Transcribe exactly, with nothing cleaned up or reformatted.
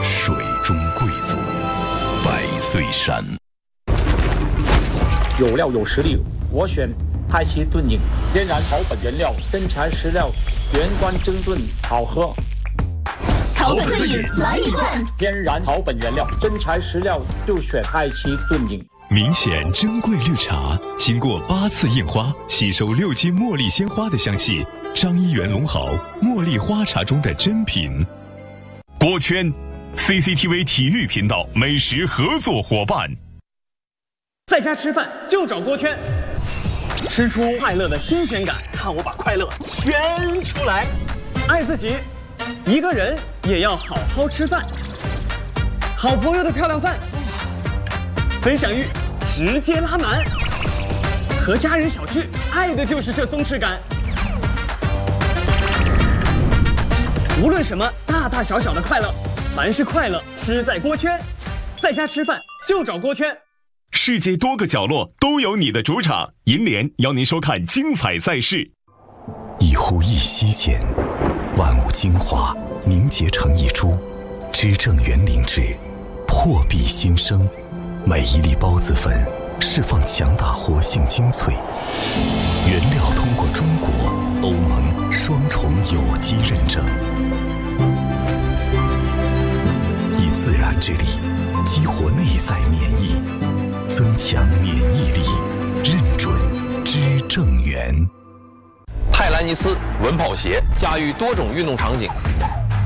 水中贵族，百岁山。 有料有实力，我选太极炖饮，天然草本原料，真材实料，原罐蒸炖，好喝。 草本炖饮来一罐， 天然草本原料，真材实料，就选太极炖饮。 明显珍贵绿茶，经过八次印花，吸收六斤茉莉鲜花的香气。张一元龙豪茉莉花茶中的珍品。 锅圈 C C T V 体育频道美食合作伙伴。 在家吃饭就找锅圈，吃出快乐的新鲜感，看我把快乐圈出来。爱自己，一个人也要好好吃饭。好朋友的漂亮饭，分享欲直接拉满。和家人小聚，爱的就是这松弛感。无论什么大大小小的快乐，凡是快乐吃在锅圈。在家吃饭就找锅圈。 世界多个角落都有你的主场，银联邀您收看精彩赛事。 一呼一吸间，万物精华凝结成一株，知正园灵芝，破壁新生。每一粒孢子粉释放强大活性精粹，原料通过中国、欧盟双重有机认证，以自然之力激活内在免疫，增强免疫力，认准知正源。 泰兰尼斯稳跑鞋驾驭多种运动场景，